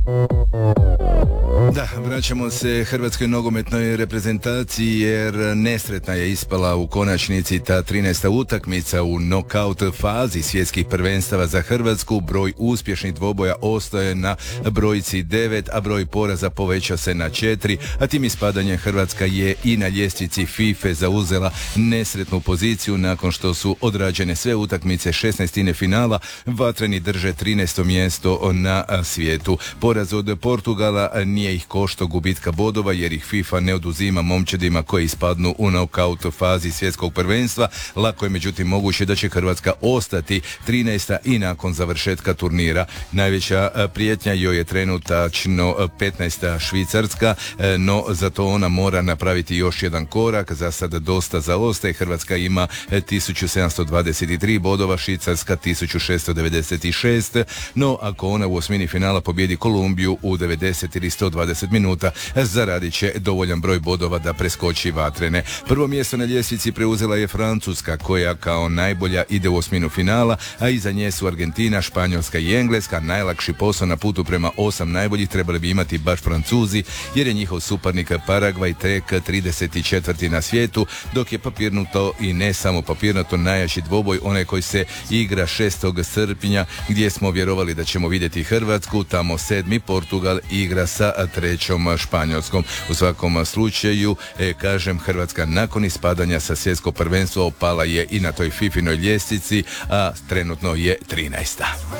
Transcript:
Da, vraćamo se hrvatskoj nogometnoj reprezentaciji jer nesretna je ispala u konačnici ta 13. utakmica u nokaut fazi svjetskih prvenstava za Hrvatsku. Broj uspješnih dvoboja ostaje na brojci 9, a broj poraza poveća se na 4, a tim ispadanjem Hrvatska je i na ljestvici FIFA zauzela nesretnu poziciju nakon što su odrađene sve utakmice 16. finala. Vatreni drže 13. mjesto na svijetu. Poraz od Portugala nije ih košto gubitka bodova jer ih FIFA ne oduzima momčadima koji ispadnu u nokaut fazi svjetskog prvenstva. Lako je međutim moguće da će Hrvatska ostati 13. i nakon završetka turnira. Najveća prijetnja joj je trenutačno 15. Švicarska, no zato ona mora napraviti još jedan korak. Za sada dosta zaostaje. Hrvatska ima 1723 bodova, Švicarska 1696, no ako ona u osmini finala pobjedi Kolumbiju u 90 ili 120 minuta, zaradit će dovoljan broj bodova da preskoči vatrene. Prvo mjesto na ljestvici preuzela je Francuska, koja kao najbolja ide u osminu finala, a iza nje su Argentina, Španjolska i Engleska. Najlakši posao na putu prema 8 najboljih trebali bi imati baš Francuzi, jer je njihov suparnik Paragvaj tek 34. na svijetu, dok je papirnuto i ne samo papirnato najjači dvoboj onaj koji se igra 6. srpnja, gdje smo vjerovali da ćemo vidjeti Hrvatsku. Tamo 7. Portugal igra sa 3. Španjolskom. U svakom slučaju, kažem, Hrvatska nakon ispadanja sa svjetskog prvenstva opala je i na toj FIFA-inoj ljestvici, a trenutno je 13.